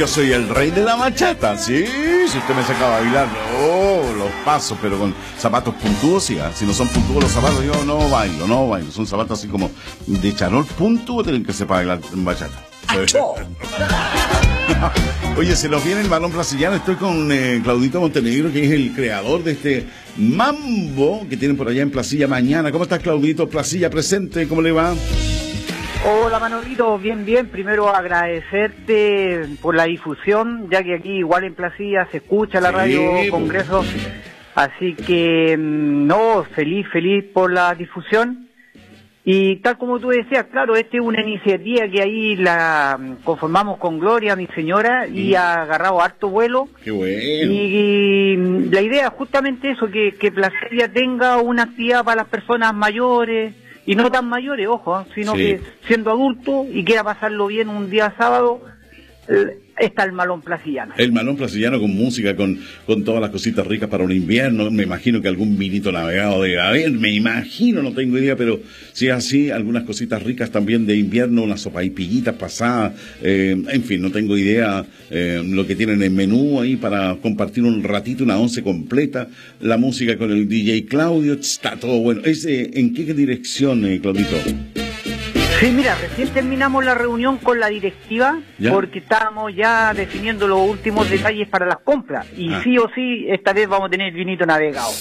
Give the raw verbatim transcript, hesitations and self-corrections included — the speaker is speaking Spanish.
yo soy el rey de la bachata, sí. Si usted me saca a bailar, oh, los pasos, pero con zapatos puntudos, sí. ¿eh? Si no son puntudos los zapatos, yo no bailo, no bailo. Son zapatos así como de charol puntudo, tienen que ser para bailar en bachata. Oye, se nos viene el balón brasiliano. Estoy con eh, Claudito Montenegro, que es el creador de este mambo que tienen por allá en Placilla mañana. ¿Cómo estás, Claudito? Placilla presente, ¿cómo le va? Hola, Manolito, bien, bien. Primero agradecerte por la difusión, ya que aquí igual en Placilla se escucha la Sí, radio pues. Congreso. Así que, no, feliz, feliz por la difusión. Y tal como tú decías, claro, esta es una iniciativa que ahí la conformamos con Gloria, mi señora, y Mm. ha agarrado harto vuelo. Qué bueno. Y, y la idea es justamente eso, que, que Placilla tenga una actividad para las personas mayores, y no tan mayores, ojo, ¿eh? Sino Sí. que siendo adulto y quiera pasarlo bien un día sábado, eh, está el malón placillano. El malón placillano con música, con, con todas las cositas ricas para un invierno. Me imagino que algún vinito navegado debe haber, me imagino, no tengo idea, pero si es así, algunas cositas ricas también de invierno, unas sopaipillitas pasadas, eh, en fin, no tengo idea eh, lo que tienen en menú ahí para compartir un ratito, una once completa, la música con el D J Claudio, está todo bueno. Ese, ¿en qué dirección, eh, Claudito? Sí, mira, recién terminamos la reunión con la directiva, ¿Ya? porque estábamos ya definiendo los últimos detalles para las compras, y Ah. sí o sí, esta vez vamos a tener vinito navegado.